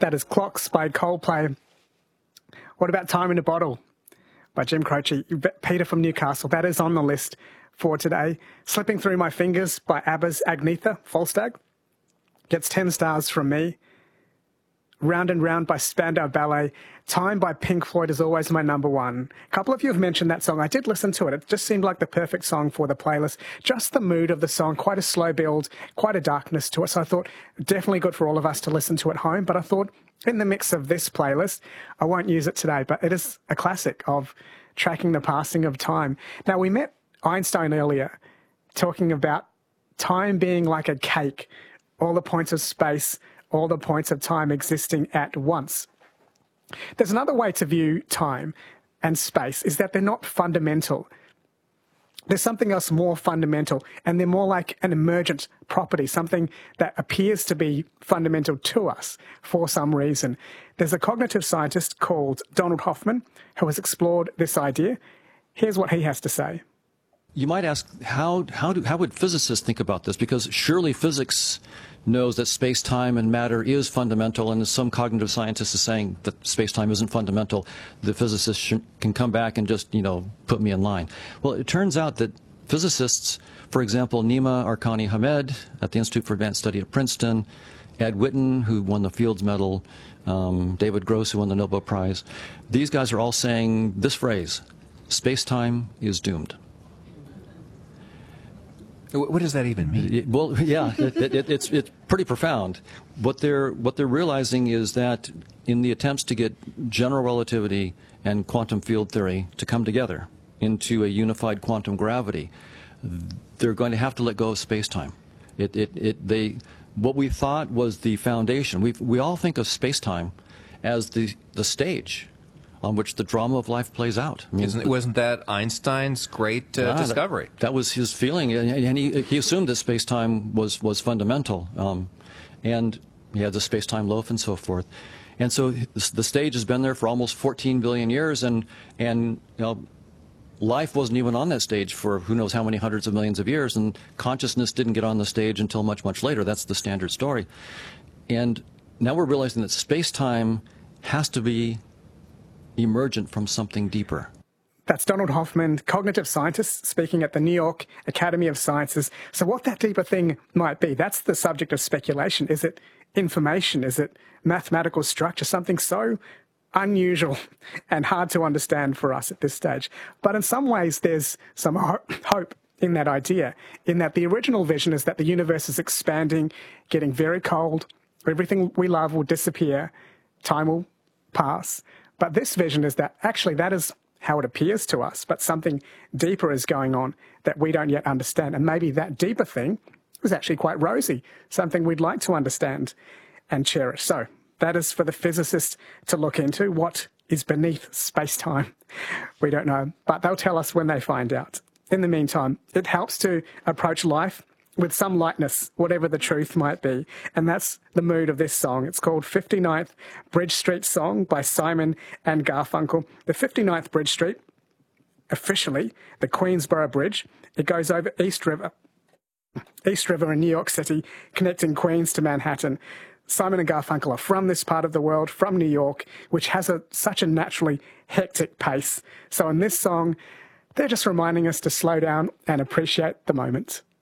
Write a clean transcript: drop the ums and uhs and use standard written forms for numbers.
That is Clocks by Coldplay. What about Time in a Bottle by Jim Croce? Peter from Newcastle. That is on the list for today. Slipping Through My Fingers by ABBA's Agnetha Falstad gets 10 stars from me. Round and Round by Spandau Ballet. Time by Pink Floyd is always my number one. A couple of you have mentioned that song. I did listen to it. It just seemed like the perfect song for the playlist. Just the mood of the song, quite a slow build, quite a darkness to it. So I thought definitely good for all of us to listen to at home. But I thought in the mix of this playlist, I won't use it today, but it is a classic of tracking the passing of time. Now, we met Einstein earlier talking about time being like a cake, all the points of space, all the points of time existing at once. There's another way to view time and space, is that they're not fundamental. There's something else more fundamental, and they're more like an emergent property, something that appears to be fundamental to us for some reason. There's a cognitive scientist called Donald Hoffman who has explored this idea. Here's what he has to say. You might ask, how would physicists think about this? Because surely physics knows that space-time and matter is fundamental, and as some cognitive scientist is saying that space-time isn't fundamental, the physicists can come back and just, put me in line. Well, it turns out that physicists, for example, Nima Arkani Hamed at the Institute for Advanced Study at Princeton, Ed Witten, who won the Fields Medal, David Gross, who won the Nobel Prize, these guys are all saying this phrase, space-time is doomed. What does that even mean? Well, yeah, it's pretty profound. What they're realizing is that in the attempts to get general relativity and quantum field theory to come together into a unified quantum gravity, they're going to have to let go of space-time. What we thought was the foundation. We all think of space-time as the stage on which the drama of life plays out. I mean, wasn't that Einstein's great discovery? That was his feeling, and he assumed that space-time was fundamental, and he had the space-time loaf and so forth. And so the stage has been there for almost 14 billion years, and life wasn't even on that stage for who knows how many hundreds of millions of years, and consciousness didn't get on the stage until much, much later. That's the standard story. And now we're realizing that space-time has to be emergent from something deeper. That's Donald Hoffman, cognitive scientist, speaking at the New York Academy of Sciences. So what that deeper thing might be, that's the subject of speculation. Is it information? Is it mathematical structure? Something so unusual and hard to understand for us at this stage. But in some ways, there's some hope in that idea, in that the original vision is that the universe is expanding, getting very cold, everything we love will disappear, time will pass. But this vision is that actually that is how it appears to us, but something deeper is going on that we don't yet understand. And maybe that deeper thing is actually quite rosy, something we'd like to understand and cherish. So that is for the physicists to look into. What is beneath space-time? We don't know, but they'll tell us when they find out. In the meantime, it helps to approach life with some lightness, whatever the truth might be. And that's the mood of this song. It's called 59th Bridge Street Song by Simon and Garfunkel. The 59th Bridge Street, officially the Queensboro Bridge, it goes over East River in New York City, connecting Queens to Manhattan. Simon and Garfunkel are from this part of the world, from New York, which has such a naturally hectic pace. So in this song, they're just reminding us to slow down and appreciate the moment.